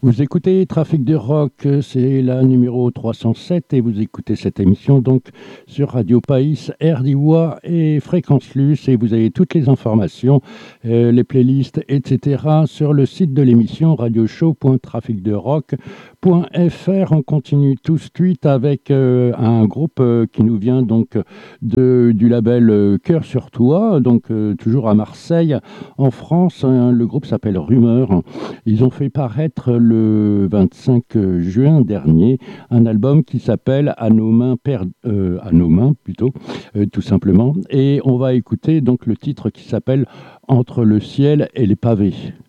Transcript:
Vous écoutez Trafic de Rock, c'est la numéro 307 et vous écoutez cette émission donc sur Radio Païs, RDIWA et Fréquence Luce et vous avez toutes les informations, les playlists, etc. sur le site de l'émission radioshow.traficderock.fr. On continue tout de suite avec un groupe qui nous vient donc du label Cœur sur Toi, donc toujours à Marseille en France. Le groupe s'appelle Rumeur. Ils ont fait paraître le 25 juin dernier un album qui s'appelle À nos mains plutôt, tout simplement. Et on va écouter donc le titre qui s'appelle Entre le ciel et les pavés.